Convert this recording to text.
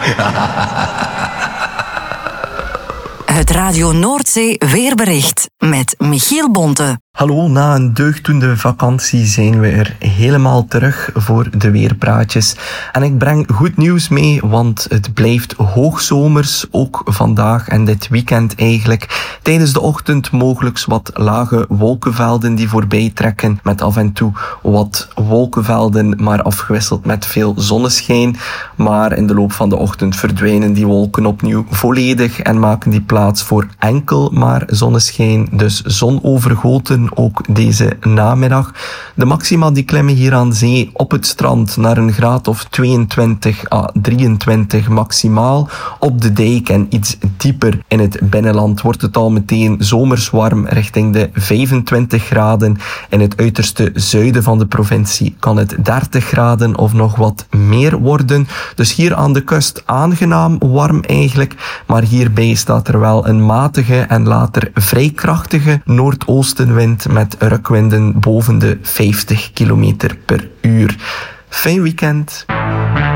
Het Radio Noordzee weerbericht met Michiel Bonte. Hallo, na een deugdoende vakantie zijn we er helemaal terug voor de weerpraatjes. En ik breng goed nieuws mee, want het blijft hoogzomers, ook vandaag en dit weekend eigenlijk. Tijdens de ochtend mogelijk wat lage wolkenvelden die voorbij trekken, met af en toe wat wolkenvelden, maar afgewisseld met veel zonneschijn. Maar in de loop van de ochtend verdwijnen die wolken opnieuw volledig en maken die plaats voor enkel maar zonneschijn. Dus zonovergoten ook deze namiddag. De maxima die klimmen hier aan zee op het strand naar een graad of 22 à 23 maximaal. Op de dijk en iets dieper in het binnenland wordt het al meteen zomers warm richting de 25 graden. In het uiterste zuiden van de provincie kan het 30 graden of nog wat meer worden. Dus hier aan de kust aangenaam warm eigenlijk. Maar hierbij staat er wel een matige en later vrij krachtige noordoostenwind met rukwinden boven de 50 km per uur. Fijn weekend.